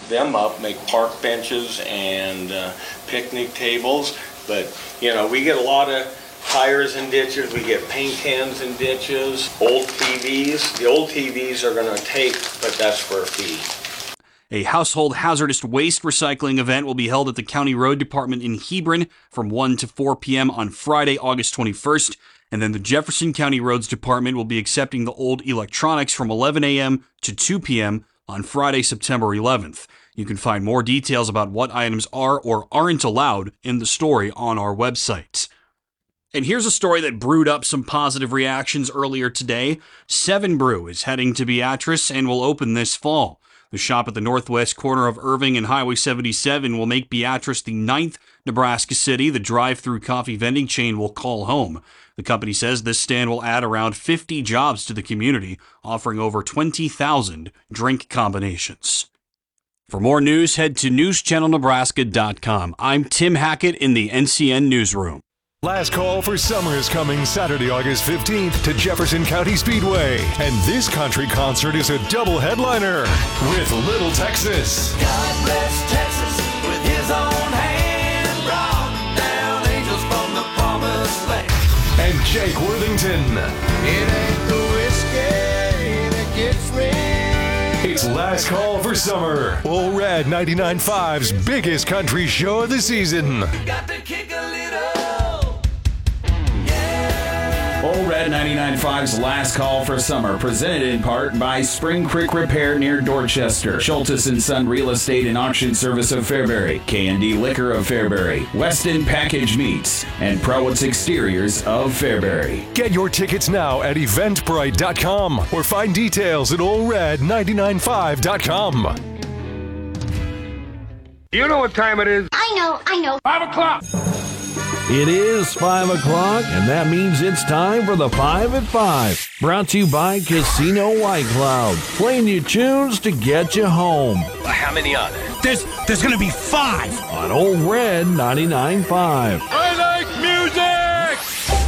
them up, make park benches and picnic tables. But, you know, we get a lot of tires and ditches, we get paint cans and ditches, old TVs. The old TVs are going to take, but that's for a fee. A household hazardous waste recycling event will be held at the County Road Department in Hebron from 1 to 4 p.m. on Friday, August 21st. And then the Jefferson County Roads Department will be accepting the old electronics from 11 a.m. to 2 p.m. on Friday, September 11th. You can find more details about what items are or aren't allowed in the story on our website. And here's a story that brewed up some positive reactions earlier today. 7 Brew is heading to Beatrice and will open this fall. The shop at the northwest corner of Irving and Highway 77 will make Beatrice the 9th Nebraska city the drive-through coffee vending chain will call home. The company says this stand will add around 50 jobs to the community, offering over 20,000 drink combinations. For more news, head to newschannelnebraska.com. I'm Tim Hackett in the NCN Newsroom. Last Call for Summer is coming Saturday, August 15th to Jefferson County Speedway. And this country concert is a double headliner with Little Texas. God bless Texas with his own hand. Brought down angels from the promised land. And Jake Worthington. It ain't the whiskey that gets me. It's Last Call for Summer. Old Red 99.5's biggest country show of the season. Got to kick a little. Old Red 99.5's Last Call for Summer, presented in part by Spring Creek Repair near Dorchester, Schultes & Son Real Estate and Auction Service of Fairbury, K&D Liquor of Fairbury, Weston Package Meats, and Prowood's Exteriors of Fairbury. Get your tickets now at eventbrite.com or find details at oldred995.com. You know what time it is? I know. 5 o'clock. It is 5 o'clock, and that means it's time for the 5 at 5. Brought to you by Casino White Cloud. Playing you tunes to get you home. How many are there? There's going to be 5 on Old Red 99.5.